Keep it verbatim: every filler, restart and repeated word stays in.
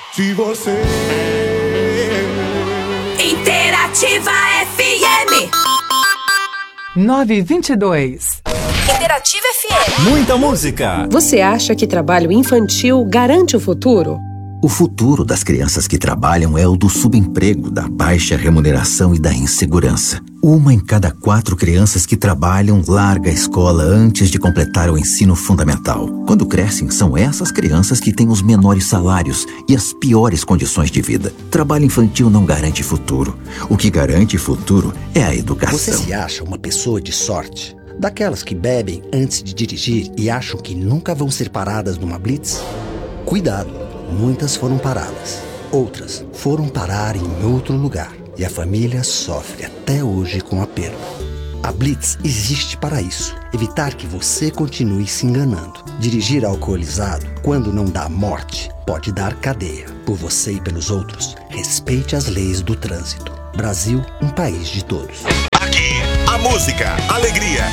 de você. Interativa F M nove e vinte e dois. Interativa F M. Muita música. Você acha que trabalho infantil garante o futuro? O futuro das crianças que trabalham é o do subemprego, da baixa remuneração e da insegurança. Uma em cada quatro crianças que trabalham larga a escola antes de completar o ensino fundamental. Quando crescem, são essas crianças que têm os menores salários e as piores condições de vida. Trabalho infantil não garante futuro. O que garante futuro é a educação. Você se acha uma pessoa de sorte? Daquelas que bebem antes de dirigir e acham que nunca vão ser paradas numa blitz? Cuidado! Muitas foram paradas, outras foram parar em outro lugar e a família sofre até hoje com a perda. A Blitz existe para isso, evitar que você continue se enganando. Dirigir alcoolizado, quando não dá morte, pode dar cadeia. Por você e pelos outros, respeite as leis do trânsito. Brasil, um país de todos. Aqui, a música, alegria